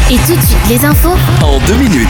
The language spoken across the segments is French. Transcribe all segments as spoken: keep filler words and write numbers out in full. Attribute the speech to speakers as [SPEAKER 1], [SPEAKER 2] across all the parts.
[SPEAKER 1] Et tout de suite, les infos
[SPEAKER 2] en deux minutes.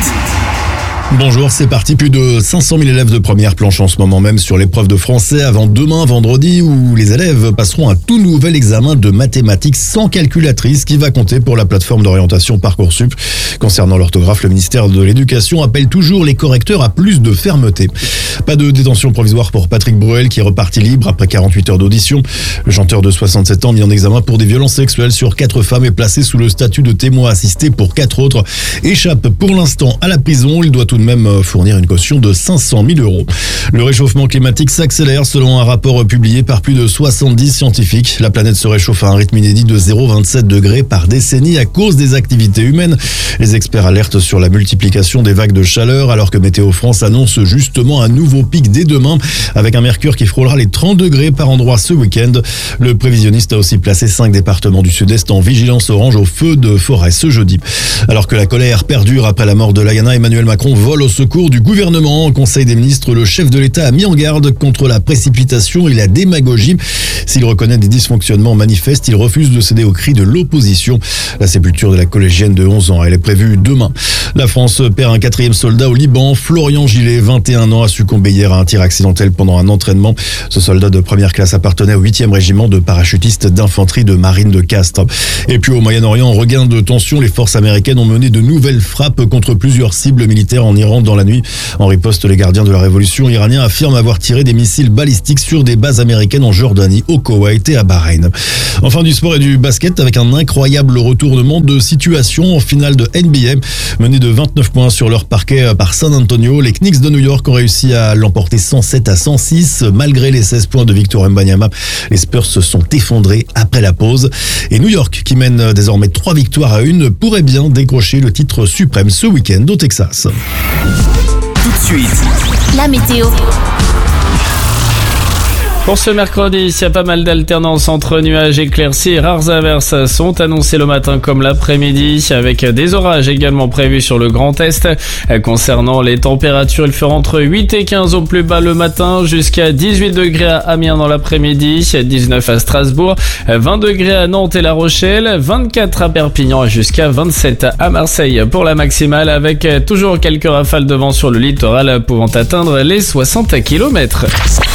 [SPEAKER 3] Bonjour, c'est parti. Plus de cinq cent mille élèves de première planchent en ce moment même sur l'épreuve de français avant demain, vendredi, où les élèves passeront un tout nouvel examen de mathématiques sans calculatrice qui va compter pour la plateforme d'orientation Parcoursup. Concernant l'orthographe, le ministère de l'Éducation appelle toujours les correcteurs à plus de fermeté. Pas de détention provisoire pour Patrick Bruel qui est reparti libre après quarante-huit heures d'audition. Le chanteur de soixante-sept ans mis en examen pour des violences sexuelles sur quatre femmes est placé sous le statut de témoin assisté pour quatre autres. Échappe pour l'instant à la prison. Il doit tout de même fournir une caution de cinq cent mille euros. Le réchauffement climatique s'accélère selon un rapport publié par plus de soixante-dix scientifiques. La planète se réchauffe à un rythme inédit de zéro virgule vingt-sept degrés par décennie à cause des activités humaines. Les experts alertent sur la multiplication des vagues de chaleur alors que Météo France annonce justement un nouveau pic dès demain avec un mercure qui frôlera les trente degrés par endroit ce week-end. Le prévisionniste a aussi placé cinq départements du sud-est en vigilance orange au feu de forêt ce jeudi. Alors que la colère perdure après la mort de Laiana, Emmanuel Macron vole au secours du gouvernement. Au Conseil des ministres, le chef de l'État a mis en garde contre la précipitation et la démagogie. S'il reconnaît des dysfonctionnements manifestes, il refuse de céder aux cris de l'opposition. La sépulture de la collégienne de onze ans, elle est prévue demain. La France perd un quatrième soldat au Liban. Florian Gillet, vingt et un ans, a succombé hier à un tir accidentel pendant un entraînement. Ce soldat de première classe appartenait au huitième régiment de parachutistes d'infanterie de marine de Castres. Et puis au Moyen-Orient, regain de tension, les forces américaines ont mené de nouvelles frappes contre plusieurs cibles militaires en Iran dans la nuit. En riposte, les gardiens de la révolution iraniens affirment avoir tiré des missiles balistiques sur des bases américaines en Jordanie, au Koweït et à Bahreïn. Enfin, du sport et du basket avec un incroyable retournement de situation en finale de N B A. Menés de vingt-neuf points sur leur parquet par San Antonio, les Knicks de New York ont réussi à l'emporter cent sept à cent six. Malgré les seize points de Victor Wembanyama, les Spurs se sont effondrés après la pause. Et New York, qui mène désormais trois victoires à une, pourrait bien décrocher le titre suprême ce week-end au Texas.
[SPEAKER 2] Tout de suite,
[SPEAKER 1] la météo.
[SPEAKER 4] Pour ce mercredi, il y a pas mal d'alternance entre nuages éclaircis et rares averses sont annoncées le matin comme l'après-midi, avec des orages également prévus sur le Grand Est. Concernant les températures, il fera entre huit et quinze au plus bas le matin, jusqu'à dix-huit degrés à Amiens dans l'après-midi, dix-neuf à Strasbourg, vingt degrés à Nantes et La Rochelle, vingt-quatre à Perpignan et jusqu'à vingt-sept à Marseille pour la maximale, avec toujours quelques rafales de vent sur le littoral pouvant atteindre les soixante kilomètres.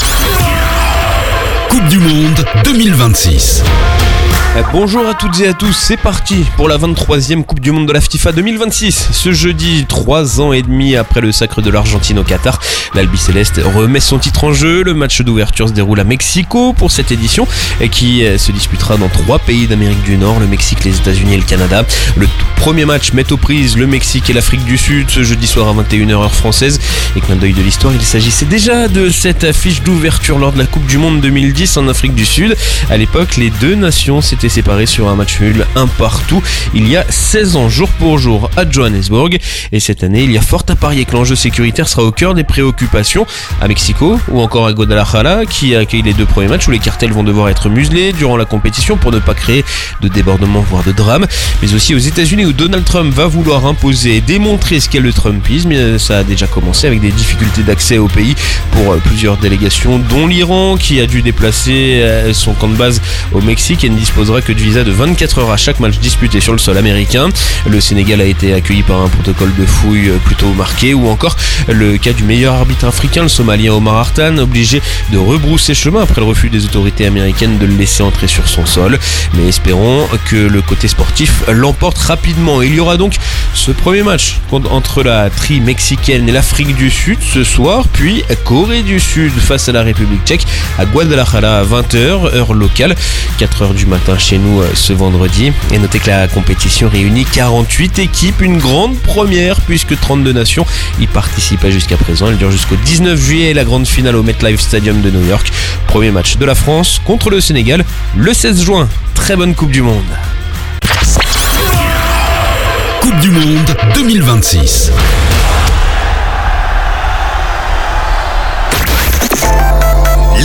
[SPEAKER 2] Coupe du Monde deux mille vingt-six.
[SPEAKER 5] Bonjour à toutes et à tous, c'est parti pour la vingt-troisième Coupe du Monde de la FIFA deux mille vingt-six. Ce jeudi, trois ans et demi après le sacre de l'Argentine au Qatar, l'Albiceleste remet son titre en jeu. Le match d'ouverture se déroule à Mexico pour cette édition qui se disputera dans trois pays d'Amérique du Nord, le Mexique, les États-Unis et le Canada. Le premier match met aux prises le Mexique et l'Afrique du Sud ce jeudi soir à vingt et une heures heure française. Et clin d'œil de l'histoire, il s'agissait déjà de cette affiche d'ouverture lors de la Coupe du Monde deux mille dix en Afrique du Sud. À l'époque, les deux nations s'étaient séparés sur un match nul un partout il y a seize ans jour pour jour à Johannesburg. Et cette année, il y a fort à parier que l'enjeu sécuritaire sera au cœur des préoccupations à Mexico ou encore à Guadalajara, qui accueille les deux premiers matchs où les cartels vont devoir être muselés durant la compétition pour ne pas créer de débordements voire de drames, mais aussi aux États-Unis où Donald Trump va vouloir imposer et démontrer ce qu'est le Trumpisme. Ça a déjà commencé avec des difficultés d'accès au pays pour plusieurs délégations, dont l'Iran qui a dû déplacer son camp de base au Mexique et ne disposera que de visa de vingt-quatre heures à chaque match disputé sur le sol américain. Le Sénégal a été accueilli par un protocole de fouille plutôt marqué, ou encore le cas du meilleur arbitre africain, le Somalien Omar Hartan, obligé de rebrousser chemin après le refus des autorités américaines de le laisser entrer sur son sol. Mais espérons que le côté sportif l'emporte rapidement. Il y aura donc ce premier match entre la tri mexicaine et l'Afrique du Sud ce soir, puis Corée du Sud face à la République tchèque à Guadalajara à vingt heures heure locale, quatre heures du matin chez nous ce vendredi. Et notez que la compétition réunit quarante-huit équipes, une grande première puisque trente-deux nations y participaient jusqu'à présent. Elle dure jusqu'au dix-neuf juillet, la grande finale au MetLife Stadium de New York. Premier match de la France contre le Sénégal le seize juin. Très bonne Coupe du Monde.
[SPEAKER 2] Coupe du Monde deux mille vingt-six.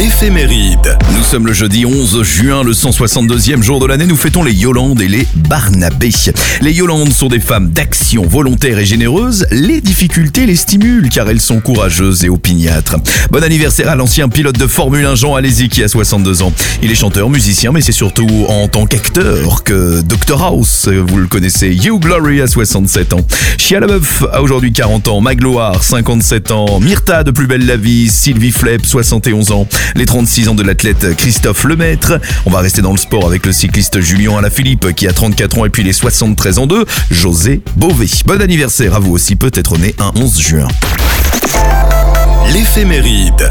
[SPEAKER 6] L'éphéméride. Nous sommes le jeudi onze juin, le cent soixante-deuxième jour de l'année. Nous fêtons les Yolandes et les Barnabé. Les Yolandes sont des femmes d'action, volontaires et généreuses. Les difficultés les stimulent car elles sont courageuses et opiniâtres. Bon anniversaire à l'ancien pilote de Formule un Jean Alesi qui a soixante-deux ans. Il est chanteur, musicien, mais c'est surtout en tant qu'acteur que docteur House, vous le connaissez. Hugh Glory a soixante-sept ans. Shia LaBeouf a aujourd'hui quarante ans. Magloire, cinquante-sept ans. Myrtha de Plus belle la vie. Sylvie Flep, soixante et onze ans. Les trente-six ans de l'athlète Christophe Lemaître. On va rester dans le sport avec le cycliste Julien Alaphilippe qui a trente-quatre ans et puis les soixante-treize ans de José Bové. Bon anniversaire à vous aussi, peut-être né un onze juin.
[SPEAKER 2] L'éphéméride.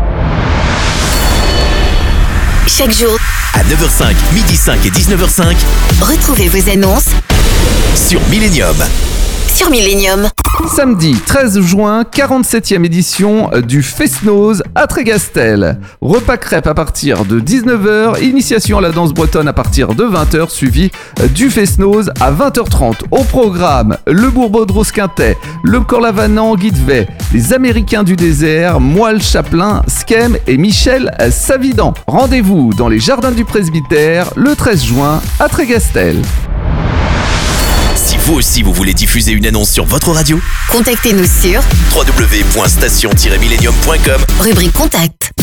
[SPEAKER 1] Chaque jour,
[SPEAKER 6] À neuf heures cinq, midi cinq et dix-neuf heures cinq
[SPEAKER 1] retrouvez vos annonces
[SPEAKER 6] sur Millennium.
[SPEAKER 1] sur Millennium.
[SPEAKER 7] Samedi treize juin, quarante-septième édition du Fest-Noz à Trégastel. Repas crêpes à partir de dix-neuf heures, initiation à la danse bretonne à partir de vingt heures, suivi du Fest-Noz à vingt heures trente. Au programme, le Bourbeau de Rosquintet, le Corlavanant Guidevet, les Américains du désert, Moelle Chaplin, Skem et Michel Savidan. Rendez-vous dans les jardins du presbytère le treize juin à Trégastel.
[SPEAKER 6] Si vous aussi vous voulez diffuser une annonce sur votre radio,
[SPEAKER 1] Contactez-nous sur
[SPEAKER 6] w w w point station tiret millennium point com.
[SPEAKER 1] rubrique Contact.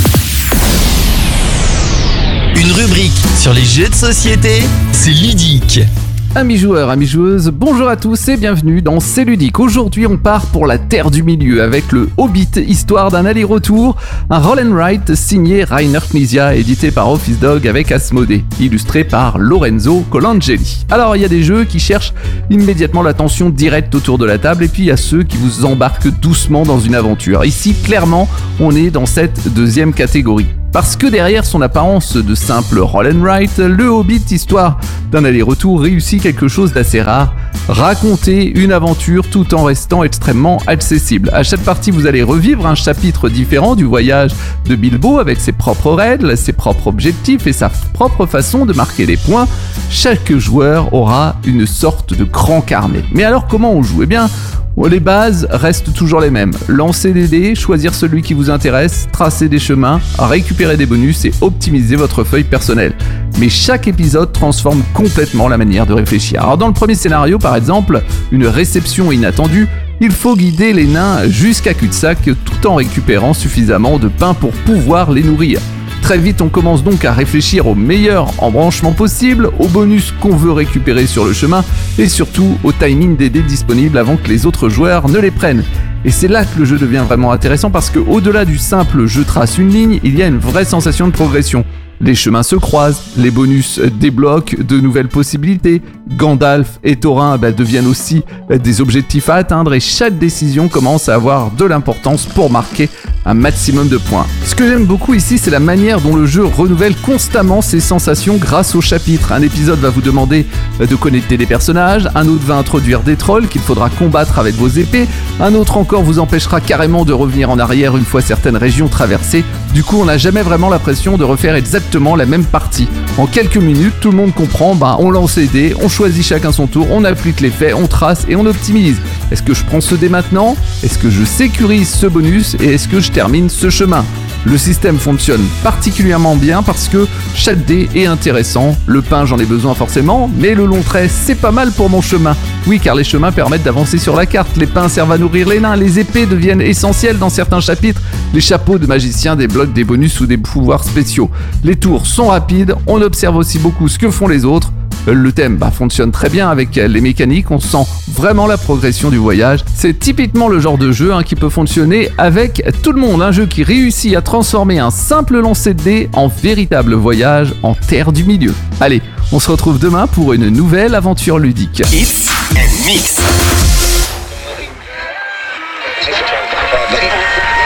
[SPEAKER 2] Une rubrique sur les jeux de société, c'est ludique.
[SPEAKER 7] Amis joueurs, amis joueuses, bonjour à tous et bienvenue dans C'est ludique. Aujourd'hui, on part pour la Terre du Milieu avec le Hobbit, histoire d'un aller-retour, un roll and write signé Rainer Knizia, édité par Office Dog avec Asmodée, illustré par Lorenzo Colangeli. Alors, il y a des jeux qui cherchent immédiatement l'attention directe autour de la table et puis il y a ceux qui vous embarquent doucement dans une aventure. Ici, clairement, on est dans cette deuxième catégorie. Parce que derrière son apparence de simple roll and write, le Hobbit, histoire d'un aller-retour, réussit quelque chose d'assez rare, raconter une aventure tout en restant extrêmement accessible. À chaque partie, vous allez revivre un chapitre différent du voyage de Bilbo avec ses propres règles, ses propres objectifs et sa propre façon de marquer les points. Chaque joueur aura une sorte de grand carnet. Mais alors comment on joue ? Eh bien, les bases restent toujours les mêmes. Lancer des dés, choisir celui qui vous intéresse, tracer des chemins, récupérer des bonus et optimiser votre feuille personnelle. Mais chaque épisode transforme complètement la manière de réfléchir. Alors dans le premier scénario par exemple, une réception inattendue, il faut guider les nains jusqu'à cul-de-sac tout en récupérant suffisamment de pain pour pouvoir les nourrir. Très vite, on commence donc à réfléchir au meilleur embranchement possible, aux bonus qu'on veut récupérer sur le chemin et surtout au timing des dés disponibles avant que les autres joueurs ne les prennent. Et c'est là que le jeu devient vraiment intéressant parce que au-delà du simple jeu trace une ligne, il y a une vraie sensation de progression. Les chemins se croisent, les bonus débloquent de nouvelles possibilités, Gandalf et Thorin bah, deviennent aussi des objectifs à atteindre et chaque décision commence à avoir de l'importance pour marquer un maximum de points. Ce que j'aime beaucoup ici, c'est la manière dont le jeu renouvelle constamment ses sensations grâce au chapitre. Un épisode va vous demander de connecter des personnages, un autre va introduire des trolls qu'il faudra combattre avec vos épées, un autre encore vous empêchera carrément de revenir en arrière une fois certaines régions traversées. Du coup, on n'a jamais vraiment l'impression de refaire exactement la même partie. En quelques minutes, tout le monde comprend, bah, on lance les dés, on choisit chacun son tour, on applique les faits, on trace et on optimise. Est-ce que je prends ce dé maintenant ? Est-ce que je sécurise ce bonus ? Et est-ce que je termine ce chemin ? Le système fonctionne particulièrement bien parce que chaque dé est intéressant. Le pain, j'en ai besoin forcément, mais le long trait, c'est pas mal pour mon chemin. Oui, car les chemins permettent d'avancer sur la carte. Les pains servent à nourrir les nains, les épées deviennent essentielles dans certains chapitres. Les chapeaux de magiciens débloquent des bonus ou des pouvoirs spéciaux. Les tours sont rapides, on observe aussi beaucoup ce que font les autres. Le thème bah, fonctionne très bien avec les mécaniques, on sent vraiment la progression du voyage. C'est typiquement le genre de jeu hein, qui peut fonctionner avec tout le monde. Un jeu qui réussit à transformer un simple lancer de dés en véritable voyage en terre du milieu. Allez, on se retrouve demain pour une nouvelle aventure ludique.
[SPEAKER 6] Hits and Mix.